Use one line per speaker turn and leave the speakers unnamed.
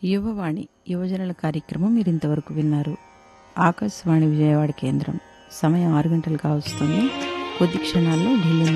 యువవాణి యువజనుల కార్యక్రమం మీరు ఇంతవరకు విన్నారు. ఆకాశవాణి విజయవాడ కేంద్రం. సమయం 6 గంటలు కావస్తుంది. కొద్ది క్షణాల్లో ఢిల్లీ